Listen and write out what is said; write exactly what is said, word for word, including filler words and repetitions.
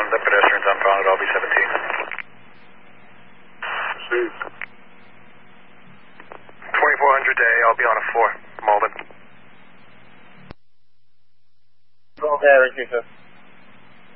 the pedestrians on file at L B seventeen. Received. twenty-four hundred day, I'll be on a four. Malden. Go ahead, Ricky.